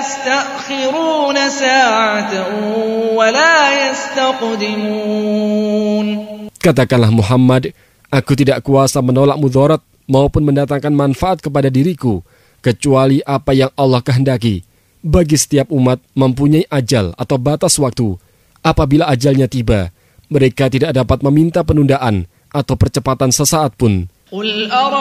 يستأخرون ساعة ولا يستقدمون. Katakanlah Muhammad, aku tidak kuasa menolak mudarat maupun mendatangkan manfaat kepada diriku, kecuali apa yang Allah kehendaki. Bagi setiap umat mempunyai ajal atau batas waktu. Apabila ajalnya tiba, mereka tidak dapat meminta penundaan atau percepatan sesaat pun.